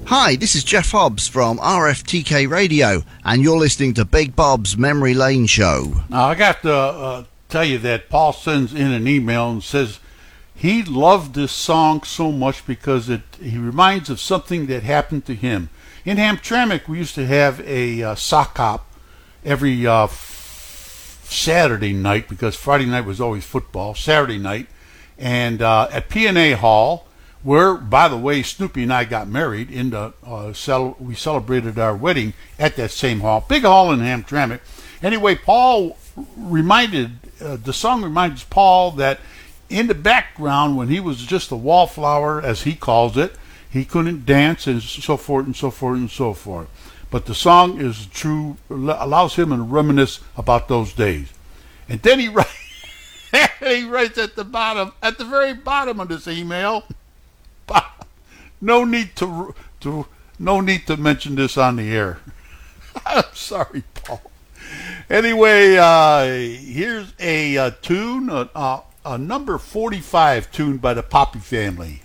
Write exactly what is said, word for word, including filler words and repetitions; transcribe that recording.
Hi, this is Jeff Hobbs from R F T K Radio, and you're listening to Big Bob's Memory Lane Show. Now, I got to uh, tell you that Paul sends in an email and says he loved this song so much because it he reminds of something that happened to him. In Hamtramck, we used to have a uh, sock hop every uh, f- Saturday night, because Friday night was always football, Saturday night, and uh, at P and A Hall, where, by the way, Snoopy and I got married. In the uh, cel- we celebrated our wedding at that same hall, big hall in Hamtramck. Anyway, Paul reminded uh, the song reminds Paul that in the background, when he was just a wallflower, as he calls it, he couldn't dance and so forth and so forth and so forth. But the song is true, allows him to reminisce about those days. And then he writes, he writes at the bottom, at the very bottom of this email. No need to to no need to mention this on the air. I'm sorry, Paul. Anyway, uh, here's a, uh tune, a, a, a number forty-five tune by the Poppy Family.